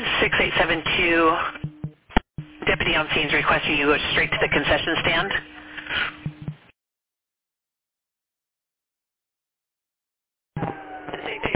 6872, deputy on scene is requesting you go straight to the concession stand.